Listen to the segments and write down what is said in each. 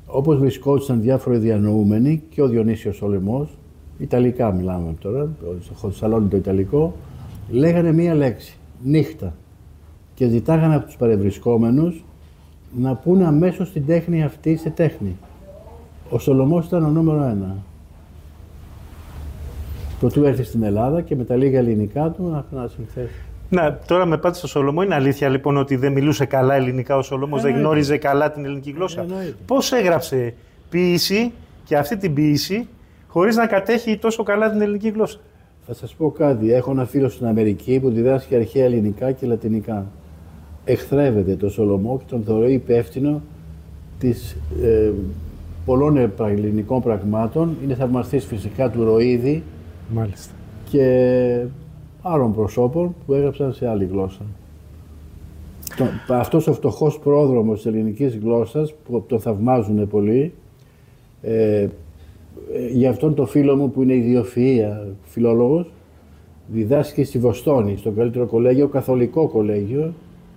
Όπως βρισκόντουσαν διάφοροι διανοούμενοι και ο Διονύσιος ο Λεμός, Ιταλικά μιλάμε τώρα, στο σαλόνι το Ιταλικό, λέγανε μία λέξη, νύχτα. Και ζητάγανε από τους παρευρισκόμενους να πούνε αμέσως την τέχνη αυτή σε τέχνη. Ο Σολομός ήταν ο νούμερο 1. Προτού έρθει στην Ελλάδα και με τα λίγα ελληνικά του να συνθέσει. Να, τώρα με πάτε στο Σολομό. Είναι αλήθεια λοιπόν ότι δεν μιλούσε καλά ελληνικά ο Σολομός, δεν γνώριζε καλά την ελληνική γλώσσα? Πώς έγραψε ποίηση και αυτή την ποίηση χωρίς να κατέχει τόσο καλά την ελληνική γλώσσα? Θα σας πω κάτι. Έχω ένα φίλο στην Αμερική που διδάσκει αρχαία ελληνικά και λατινικά. Εχθρεύεται το Σολομό και τον θεωρεί υπεύθυνο της πολλών ελληνικών πραγμάτων. Είναι θαυμαστής φυσικά του Ροίδη. Μάλιστα. Και άλλων προσώπων που έγραψαν σε άλλη γλώσσα. Αυτός ο φτωχός πρόδρομος της ελληνικής γλώσσας που τον θαυμάζουν πολύ, για αυτόν το φίλο μου που είναι ιδιοφυΐα φιλόλογος, διδάσκει στη Βοστόνη, στο καλύτερο κολέγιο, καθολικό κολέγιο,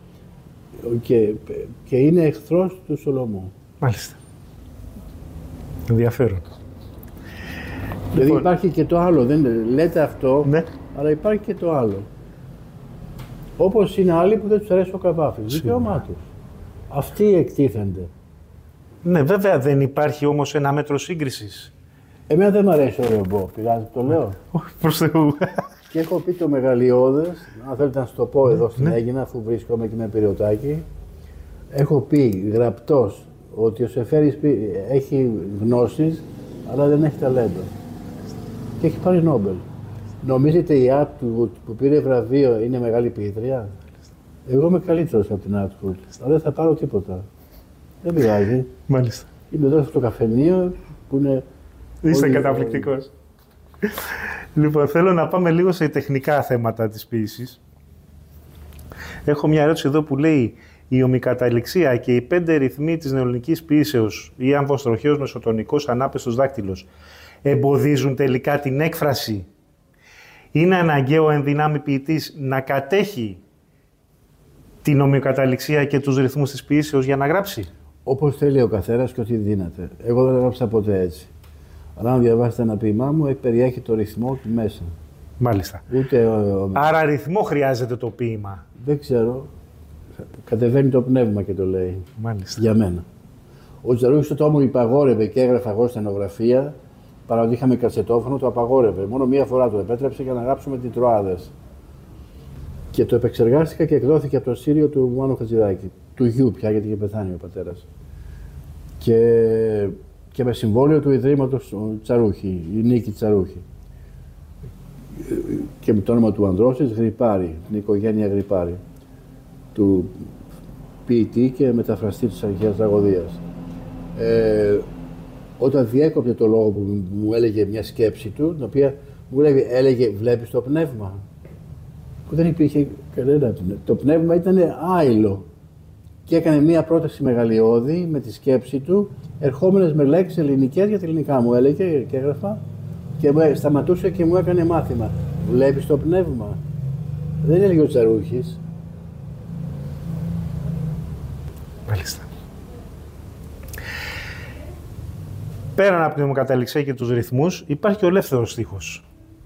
και είναι εχθρός του Σολομού. Μάλιστα. Ενδιαφέρον. Δηλαδή υπάρχει και το άλλο, δεν λέτε αυτό, ναι, αλλά υπάρχει και το άλλο. Όπως είναι άλλοι που δεν τους αρέσει ο Καβάφης, δικαίωμά τους. Αυτοί εκτίθενται. Ναι, βέβαια δεν υπάρχει όμως ένα μέτρο σύγκρισης. Εμένα δεν μου αρέσει ο Ρεμπό, πειράζει το λέω. Προς Θεού. Και έχω πει το μεγαλειώδες, αν θέλετε να σου το πω εδώ στην Αίγινα, αφού βρίσκομαι και με Πυριωτάκη. Έχω πει γραπτός ότι ο Σεφέρης έχει γνώσεις, αλλά δεν έχει ταλέντο. Και έχει πάρει Νόμπελ. Νομίζετε η Άτκουρτ που πήρε βραβείο είναι μεγάλη ποιήτρια? Εγώ είμαι καλύτερος από την Άτκουρτ, αλλά δεν θα πάρω τίποτα. Δεν πειράζει. Μάλιστα. Είμαι εδώ στο καφενείο που είναι... Είστε καταπληκτικός. Λοιπόν, θέλω να πάμε λίγο σε τεχνικά θέματα της ποίησης. Έχω μια ερώτηση εδώ που λέει: η ομικαταληξία και οι 5 ρυθμοί της νεοελληνικής ποίησεως ή αμφοστροχαίος μεσοτονικός ανάπεστος δάκτυλος εμποδίζουν τελικά την έκφραση? Είναι αναγκαίο ο ενδυνάμει ποιητής να κατέχει την ομοιοκαταληξία και τους ρυθμούς της ποίησεως για να γράψει? Όπως θέλει ο καθένας και ό,τι δύναται. Εγώ δεν έγραψα ποτέ έτσι. Αλλά αν διαβάσετε ένα ποίημά μου, περιέχει το ρυθμό του μέσα. Μάλιστα. Ούτε άρα ρυθμό χρειάζεται το ποίημα? Δεν ξέρω. Κατεβαίνει το πνεύμα και το λέει. Μάλιστα. Για μένα. Ο Τζαρούχης το μου υπαγόρευε και έγραφα εγώ στενογραφία, παρά ότι είχαμε κασετόφωνο, το απαγόρευε. Μόνο μία φορά το επέτρεψε για να γράψουμε τις Τροάδες. Και το επεξεργάστηκα και εκδόθηκε από το Σύριο του Μάνου Χατζηδάκη. Του γιου πια, γιατί είχε πεθάνει ο πατέρας. Και με συμβόλαιο του Ιδρύματος Τσαρούχη, η Νίκη Τσαρούχη. Και με το όνομα του ανδρός της Γρυπάρη, την οικογένεια Γρυπάρη, του ποιητή και μεταφραστή της αρχαίας τραγωδίας. Όταν διέκοπτε το λόγο που μου έλεγε μια σκέψη του, την οποία μου έλεγε «Βλέπεις το πνεύμα?» που δεν υπήρχε κανένα πνεύμα. Το πνεύμα ήταν άειλο. Και έκανε μία πρόταση μεγαλειώδη με τη σκέψη του, ερχόμενες με λέξεις ελληνικές για τα ελληνικά μου έλεγε και έγραφα, και σταματούσε και μου έκανε μάθημα. Βλέπεις το πνεύμα? Δεν έλεγε ο Τσαρούχης. Μάλιστα. Πέραν από την ομοκαταληξία και τους ρυθμούς, υπάρχει και ο ελεύθερος στίχος.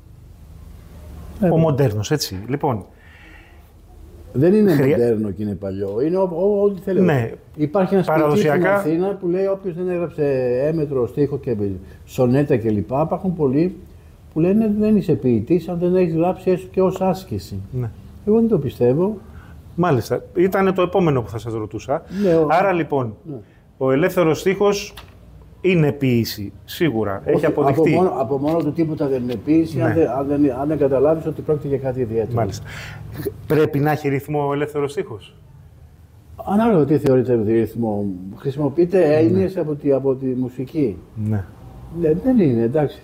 Ο μοντέρνος, έτσι. Λοιπόν, δεν είναι μοντέρνο και είναι παλιό. Είναι ό,τι θέλει. Ναι. Υπάρχει ένας ποιητής στην Αθήνα που λέει όποιος δεν έγραψε έμετρο, στίχο και σονέτα κλπ. Υπάρχουν πολλοί που λένε δεν είσαι ποιητής αν δεν έχεις γράψει έστω και ως άσκηση. Ναι. Εγώ δεν το πιστεύω. Μάλιστα. Ήταν το επόμενο που θα σας ρωτούσα. Ναι, άρα λοιπόν, ο ελεύθερος στίχος είναι ποίηση, σίγουρα. Όχι, έχει αποδειχτεί. Από μόνο του τίποτα δεν είναι ποίηση, ναι, αν δεν καταλάβεις ότι πρόκειται για κάτι ιδιαίτερο. Μάλιστα. Πρέπει να έχει ρυθμό ο ελεύθερος στίχος? Ανάλογα τι θεωρείται ρυθμό. Χρησιμοποιείται έννοιες από τη μουσική. Ναι. Δεν είναι, εντάξει.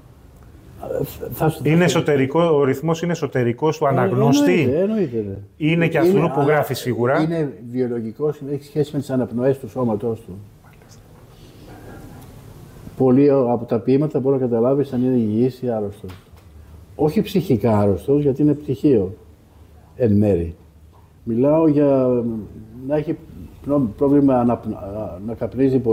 Είναι εσωτερικό, ο ρυθμός είναι εσωτερικός του αναγνώστη. Εννοείται. Είναι και αυτού που γράφει σίγουρα. Είναι βιολογικός, έχει σχέση με τις αναπνοές του σώματός του. Πολλοί από τα ποίηματα μπορεί να καταλάβεις αν είναι υγιής ή άρρωστος. Όχι ψυχικά άρρωστος, γιατί είναι πτυχίο εν μέρη. Μιλάω για να έχει πρόβλημα να καπνίζει πολύ.